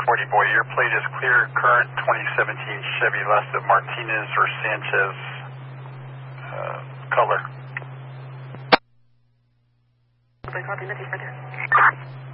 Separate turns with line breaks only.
40 boy, your plate is clear, current 2017 Chevy Lessa Martinez or Sanchez color.
Copy, right there.